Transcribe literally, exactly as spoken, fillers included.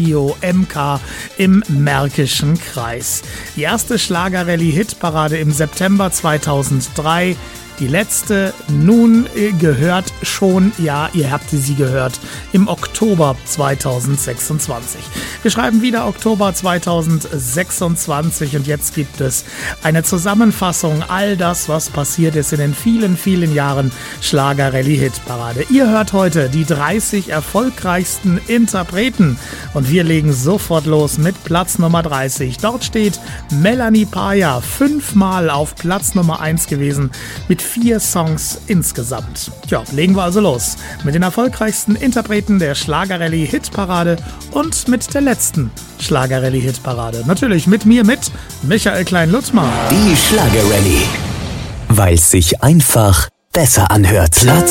Radio M K im Märkischen Kreis. Die erste Schlagerrallye-Hitparade im September zweitausenddrei. Die letzte nun gehört schon, ja, ihr habt sie gehört, im Oktober zweitausendsechsundzwanzig. Wir schreiben wieder Oktober zweitausendsechsundzwanzig und jetzt gibt es eine Zusammenfassung all das, was passiert ist in den vielen, vielen Jahren Schlager-Rallye-Hitparade. Ihr hört heute die dreißig erfolgreichsten Interpreten und wir legen sofort los mit Platz Nummer dreißig. Dort steht Melanie Paya, fünfmal auf Platz Nummer eins gewesen mit vier Songs insgesamt. Tja, legen wir also los mit den erfolgreichsten Interpreten der Schlager-Rallye-Hitparade und mit der letzten Schlager-Rallye-Hitparade. Natürlich mit mir, mit Michael Klein-Luttmar. Die Schlager-Rallye, weil es sich einfach besser anhört. Platz